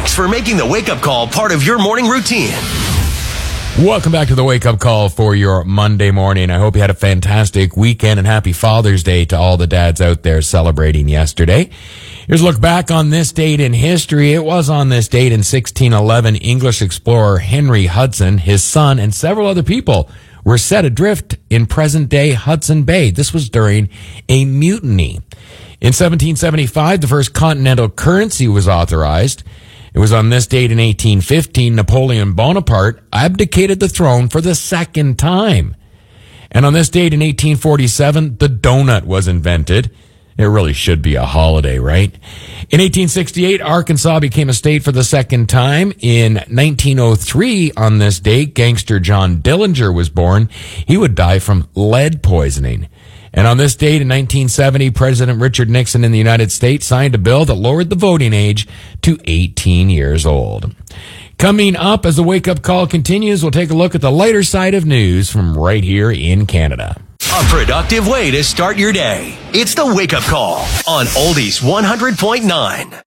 Thanks for making the wake-up call part of your morning routine. Welcome back to the wake-up call for your Monday morning. I hope you had a fantastic weekend and happy Father's Day to all the dads out there celebrating yesterday. Here's a look back on this date in history. It was on this date in 1611, English explorer Henry Hudson, his son, and several other people were set adrift in present-day Hudson Bay. This was during a mutiny. In 1775, the first continental currency was authorized. It was on this date in 1815, Napoleon Bonaparte abdicated the throne for the second time. And on this date in 1847, the donut was invented. It really should be a holiday, right? In 1868, Arkansas became a state for the second time. In 1903, on this date, gangster John Dillinger was born. He would die from lead poisoning. And on this date in 1970, President Richard Nixon in the United States signed a bill that lowered the voting age to 18 years old. Coming up as the wake-up call continues, we'll take a look at the lighter side of news from right here in Canada. A productive way to start your day. It's the wake-up call on Oldies 100.9.